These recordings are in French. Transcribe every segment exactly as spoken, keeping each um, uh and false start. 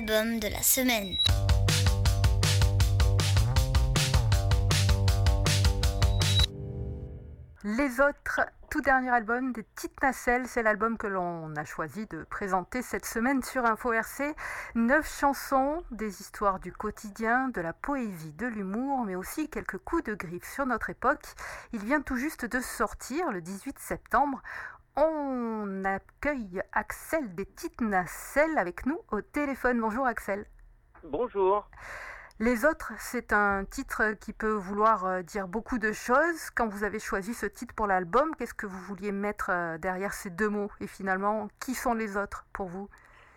l'album de la semaine. Les autres, tout dernier album des Petites Nacelles, c'est l'album que l'on a choisi de présenter cette semaine sur Info R C. Neuf chansons, des histoires du quotidien, de la poésie, de l'humour, mais aussi quelques coups de griffe sur notre époque. Il vient tout juste de sortir le dix-huit septembre. On accueille Axel des Petites Nacelles avec nous au téléphone. Bonjour Axel. Bonjour. Les autres, c'est un titre qui peut vouloir dire beaucoup de choses. Quand vous avez choisi ce titre pour l'album, qu'est-ce que vous vouliez mettre derrière ces deux mots? Et finalement, qui sont les autres pour vous?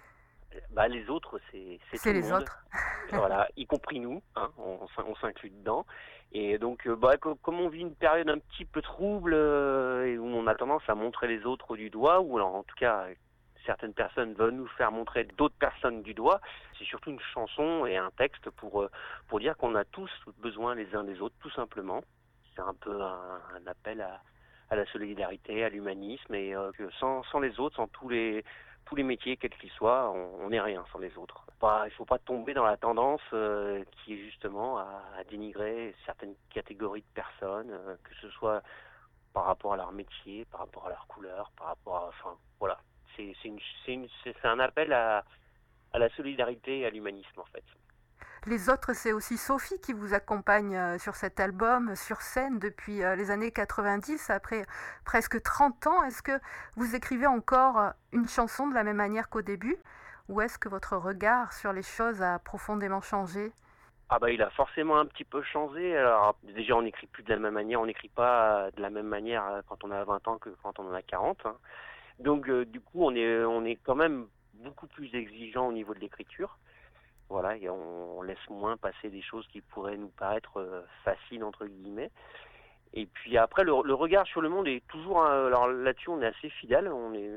Bah, les autres, c'est, c'est, c'est tout les le monde. autres. Voilà, y compris nous, hein, on, on s'inclut dedans. Et donc, euh, bah, comme on vit une période un petit peu trouble, euh, et où on a tendance à montrer les autres du doigt, ou alors en tout cas, certaines personnes veulent nous faire montrer d'autres personnes du doigt, c'est surtout une chanson et un texte pour, euh, pour dire qu'on a tous besoin les uns des autres, tout simplement. C'est un peu un, un appel à, à la solidarité, à l'humanisme, et euh, que sans, sans les autres, sans tous les... tous les métiers, quels qu'ils soient, on n'est rien sans les autres. Pas, il ne faut pas tomber dans la tendance euh, qui est justement à, à dénigrer certaines catégories de personnes, euh, que ce soit par rapport à leur métier, par rapport à leur couleur, par rapport à... Enfin, voilà. C'est, c'est, une, c'est, une, c'est, c'est un appel à, à la solidarité et à l'humanisme, en fait. Les autres, c'est aussi Sophie qui vous accompagne sur cet album, sur scène, depuis les années quatre-vingt-dix, après presque trente ans. Est-ce que vous écrivez encore une chanson de la même manière qu'au début? Ou est-ce que votre regard sur les choses a profondément changé? Ah bah il a forcément un petit peu changé. Alors déjà on n'écrit plus de la même manière, on n'écrit pas de la même manière quand on a vingt ans que quand on en a quarante. Hein. Donc euh, du coup on est, on est quand même beaucoup plus exigeant au niveau de l'écriture. Voilà, et on, on laisse moins passer des choses qui pourraient nous paraître euh, faciles entre guillemets. Et puis après le, le regard sur le monde est toujours, un, alors là-dessus on est assez fidèle. On est,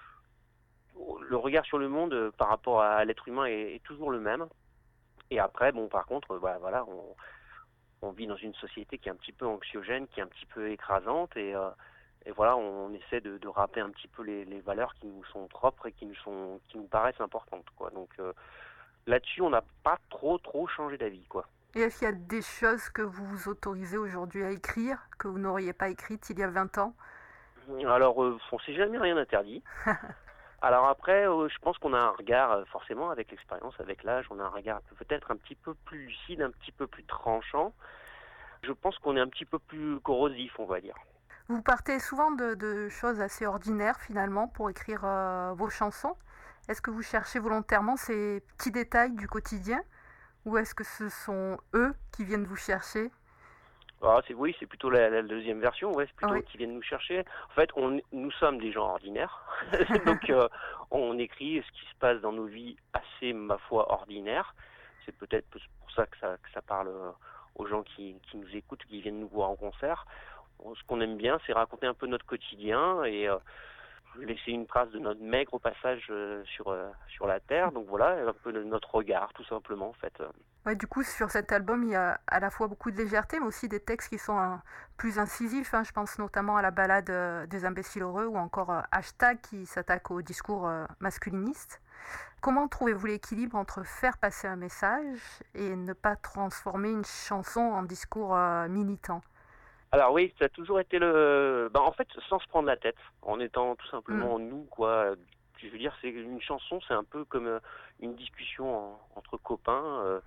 le regard sur le monde euh, par rapport à l'être humain est, est toujours le même. Et après bon par contre bah, voilà on, on vit dans une société qui est un petit peu anxiogène, qui est un petit peu écrasante et euh, Et voilà, on, on essaie de, de rappeler un petit peu les, les valeurs qui nous sont propres et qui nous sont, qui nous paraissent importantes, quoi. Donc euh, là-dessus, on n'a pas trop, trop changé d'avis, quoi. Et est-ce qu'il y a des choses que vous vous autorisez aujourd'hui à écrire que vous n'auriez pas écrites il y a vingt ans? Alors, euh, on s'est jamais rien interdit. Alors après, euh, je pense qu'on a un regard, euh, forcément, avec l'expérience, avec l'âge, on a un regard peut-être un petit peu plus lucide, un petit peu plus tranchant. Je pense qu'on est un petit peu plus corrosif, on va dire. Vous partez souvent de, de choses assez ordinaires finalement pour écrire euh, vos chansons. Est-ce que vous cherchez volontairement ces petits détails du quotidien ou est-ce que ce sont eux qui viennent vous chercher? Ah, c'est, oui, c'est plutôt la, la deuxième version, ouais, c'est plutôt oui. eux qui viennent nous chercher. En fait, on, nous sommes des gens ordinaires, donc euh, on écrit ce qui se passe dans nos vies assez, ma foi, ordinaires. C'est peut-être pour ça que ça, que ça parle aux gens qui, qui nous écoutent, qui viennent nous voir en concert. Ce qu'on aime bien, c'est raconter un peu notre quotidien et euh, laisser une trace de notre maigre passage euh, sur, euh, sur la Terre. Donc voilà, un peu de notre regard, tout simplement, en fait. Ouais, du coup, sur cet album, il y a à la fois beaucoup de légèreté, mais aussi des textes qui sont euh, plus incisifs. Hein. Je pense notamment à la ballade euh, des imbéciles heureux ou encore euh, Hashtag qui s'attaque au discours euh, masculiniste. Comment trouvez-vous l'équilibre entre faire passer un message et ne pas transformer une chanson en discours euh, militant? Alors oui, ça a toujours été le... Ben, en fait, sans se prendre la tête, en étant tout simplement mmh. nous, quoi. Je veux dire, c'est une chanson, c'est un peu comme une discussion en, entre copains. Euh,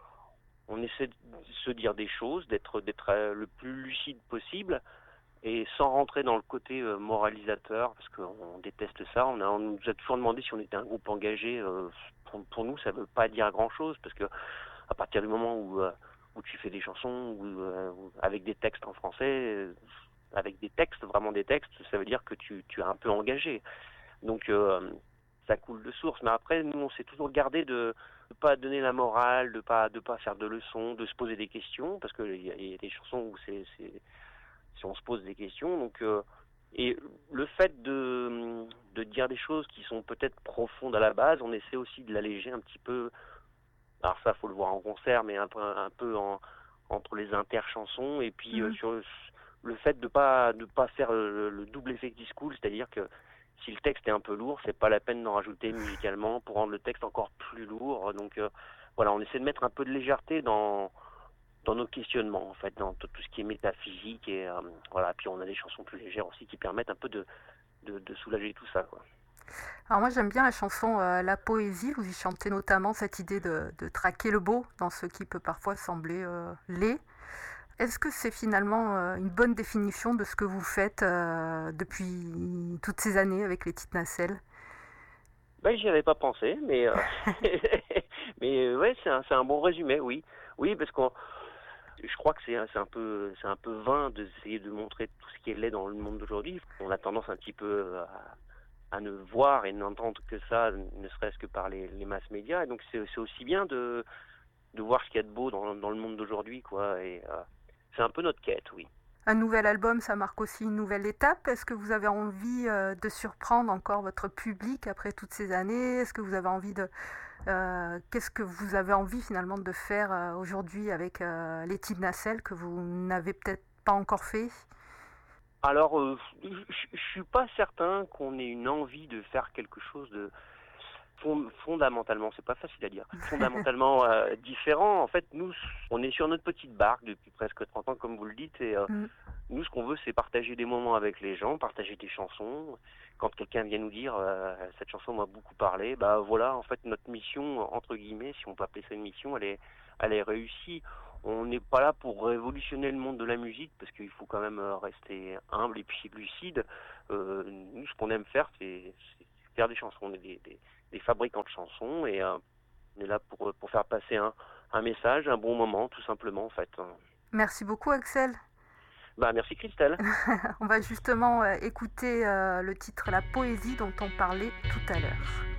on essaie de se dire des choses, d'être, d'être le plus lucide possible, et sans rentrer dans le côté euh, moralisateur, parce qu'on déteste ça. On, a, on nous a toujours demandé si on était un groupe engagé. Euh, pour, pour nous, ça ne veut pas dire grand-chose, parce que à partir du moment où... Euh, où tu fais des chansons où, euh, avec des textes en français, euh, avec des textes, vraiment des textes, ça veut dire que tu, tu es un peu engagé. Donc euh, ça coule de source. Mais après, nous, on s'est toujours gardé de ne pas donner la morale, de pas de pas faire de leçons, de se poser des questions, parce qu'il y, y a des chansons où c'est, c'est si on se pose des questions. Donc euh, et le fait de, de dire des choses qui sont peut-être profondes à la base, on essaie aussi de l'alléger un petit peu. Alors ça, faut le voir en concert, mais un peu, un peu en, entre les interchansons. Et puis mmh. euh, sur le, le fait de pas de pas faire le, le double effet qui se coule, c'est-à-dire que si le texte est un peu lourd, c'est pas la peine d'en rajouter musicalement pour rendre le texte encore plus lourd. Donc euh, voilà, on essaie de mettre un peu de légèreté dans dans nos questionnements, en fait, dans tout, tout ce qui est métaphysique et euh, voilà. Puis on a des chansons plus légères aussi qui permettent un peu de de, de soulager tout ça, quoi. Alors moi j'aime bien la chanson euh, La Poésie, vous y chantez notamment cette idée de, de traquer le beau dans ce qui peut parfois sembler euh, laid. Est-ce que c'est finalement euh, une bonne définition de ce que vous faites euh, depuis toutes ces années avec les petites nacelles? Ben, j'y avais pas pensé, mais euh, mais euh, ouais, c'est un, c'est un bon résumé, oui. Oui, parce qu'on je crois que c'est un- c'est un peu c'est un peu vain d'essayer de montrer tout ce qui est laid dans le monde d'aujourd'hui. On a tendance un petit peu à, à ne voir et n'entendre que ça, ne serait-ce que par les, les masses médias. Et donc c'est c'est aussi bien de de voir ce qu'il y a de beau dans dans le monde d'aujourd'hui, quoi. Et euh, c'est un peu notre quête, oui. Un nouvel album, ça marque aussi une nouvelle étape. Est-ce que vous avez envie euh, de surprendre encore votre public après toutes ces années? Est-ce que vous avez envie de... euh, qu'est-ce que vous avez envie finalement de faire euh, aujourd'hui avec euh, les petites nacelles que vous n'avez peut-être pas encore fait? Alors, euh, je je- je suis pas certain qu'on ait une envie de faire quelque chose de fond- fondamentalement, c'est pas facile à dire, fondamentalement euh, différent. En fait, nous, on est sur notre petite barque depuis presque trente ans, comme vous le dites, et euh, Mm. nous, ce qu'on veut, c'est partager des moments avec les gens, partager des chansons. Quand quelqu'un vient nous dire euh, cette chanson m'a beaucoup parlé, bah voilà, en fait, notre mission, entre guillemets, si on peut appeler ça une mission, elle est, elle est réussie. On n'est pas là pour révolutionner le monde de la musique, parce qu'il faut quand même euh, rester humble et puis lucide. Euh, nous, ce qu'on aime faire, c'est c'est faire des chansons. On est des, des- des fabricants de chansons et euh, on est là pour, pour faire passer un, un message, un bon moment, tout simplement, en fait. Merci beaucoup Axel. Bah, merci Christelle. On va justement euh, écouter euh, le titre La Poésie dont on parlait tout à l'heure.